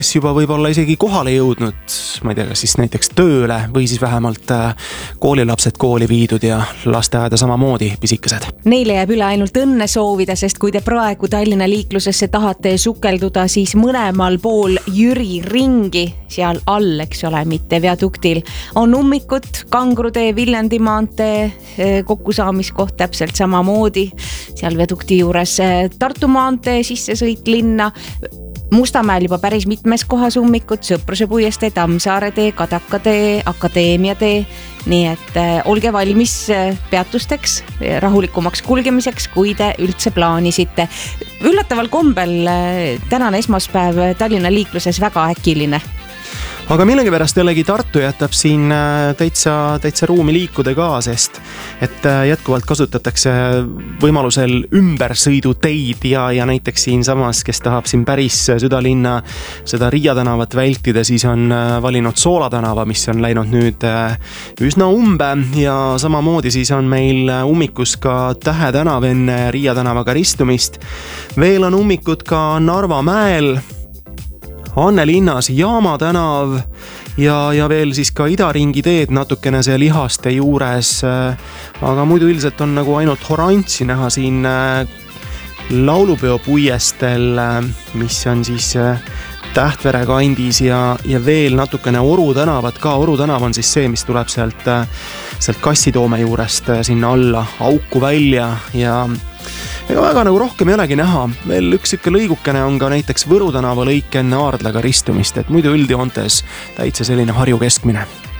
kes juba võib-olla isegi kohale jõudnud, ma ei tea, kas siis näiteks tööle või siis vähemalt koolilapsed kooli viidud ja lasteaeda samamoodi pisikesed. Neile jääb üle ainult õnne soovida, sest kui te praegu Tallinna liiklusesse tahate sukelduda, siis mõlemal pool Jüri ringi, seal all, eks ole, mitte viaduktil, on ummikud, Kangrutee, Viljandi maantee kokkusaamiskoht täpselt samamoodi, seal viadukti juures Tartu maantee sissesõit linna, Mustamäel juba päris mitmes kohas ummikud, Sõpruse puiestee, Tammsaare tee, Kadaka tee, Akadeemia tee, nii et olge valmis peatusteks, rahulikumaks kulgemiseks, kui te üldse plaanisite. Üllataval kombel tänane esmaspäev Tallinna liikluses väga äkiline. Aga millegipärast jällegi Tartu jätab siin täitsa ruumi liikuda ka, sest et jätkuvalt kasutatakse võimalusel ümbersõiduteid ja näiteks siin samas, kes tahab siin päris südalinna seda Riia tänavat vältida, siis on valinud Soola tänava, mis on läinud nüüd üsna umbe ja samamoodi siis on meil ummikus ka Tähe tänav enne Riia tänavaga ristumist. Veel on ummikud ka Narva mäel, Annelinnas Jaama tänav ja veel siis ka Idaringi teed natukene see Lihaste juures, aga muidu üldiselt on nagu ainult oranži näha siin laulupeo puiestel, mis on siis Tähtvere kandis ja veel natukene Oru tänavat ka. Oru tänav on siis see, mis tuleb sealt Kassitoome juurest sinna alla auku välja ja ega väga nagu rohkem ei olegi näha. Veel üks siuke lõigukene on ka näiteks Võru tänava lõik enne Aardlaga ristumist, et muidu üldjoontes täitsa selline Harju keskmine.